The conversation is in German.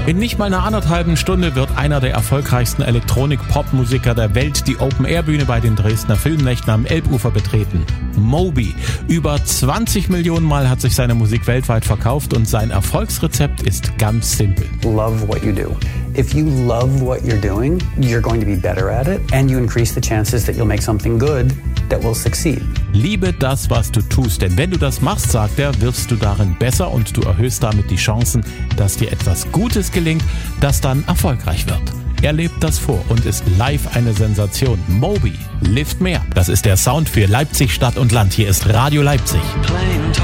In nicht mal einer anderthalben Stunde wird einer der erfolgreichsten Elektronik-Pop-Musiker der Welt die Open-Air-Bühne bei den Dresdner Filmnächten am Elbufer betreten. Moby. Über 20 Millionen Mal hat sich seine Musik weltweit verkauft und sein Erfolgsrezept ist ganz simpel. Love what you do. If you love what you're doing, you're going to be better at it and you increase the chances that you'll make something good that will succeed. Liebe das, was du tust, denn wenn du das machst, sagt er, wirst du darin besser und du erhöhst damit die Chancen, dass dir etwas Gutes gelingt, das dann erfolgreich wird. Er lebt das vor und ist live eine Sensation. Moby, Lift Me Up. Das ist der Sound für Leipzig Stadt und Land. Hier ist Radio Leipzig.